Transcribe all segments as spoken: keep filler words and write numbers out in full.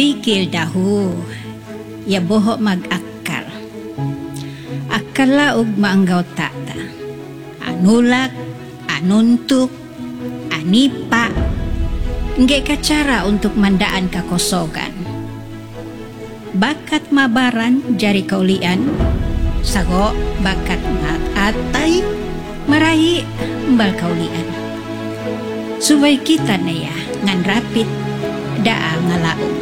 Mikil dahu, ya boho mag-akal. Akala og maanggaw tata. Anulak, anuntuk, anipa. Nggak kacara untuk mandaan kakosogan. Bakat mabaran jari kaulian, sago bakat atay, marahi mbal kaulian. Subay kita na ya, ngan rapid, daa ngalaog.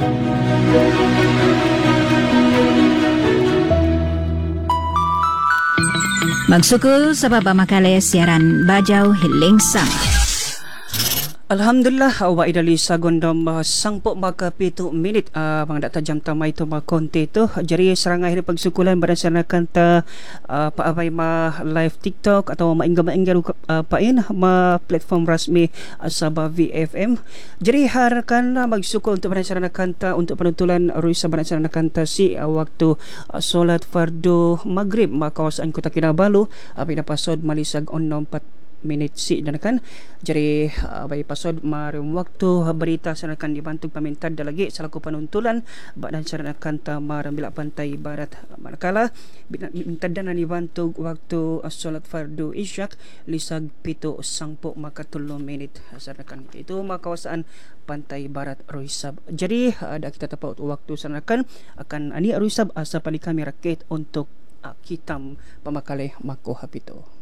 Magsukul sa babamakale siaran Bajaw Hiling Sama. Alhamdulillah, wa idali sa gondom uh, sangpo maka pito minit uh, mga data jam tamay to mga konti to. Jari serangay ni pagsukulan berdasarkan ta uh, paabay ma live TikTok atau maingga-maingga uh, pain ma platform rasmi uh, sa V F M. Jari harakan uh, magsukul untuk berdasarkan ta untuk penuntulan Roy sa berdasarkan ta si uh, waktu uh, solat fardu maghrib ma kawasan Kota Kinabalu uh, pinapasod malisag onom pat minit si danakan. Jadi uh, bay pasod marim waktu berita sanakan dibantu pamintad lagi selaku penuntulan badan sanakan ta marambila pantai barat manakala mintad dan dibantu waktu uh, solat fardu isyak lisag pito sangpo makatulo minit sanakan itu makawasaan pantai barat Roisab. Jadi uh, ada kita tapaut waktu sanakan akan ani Roisab asa pali kami rakit untuk uh, kitam pamakaleh mako hapito.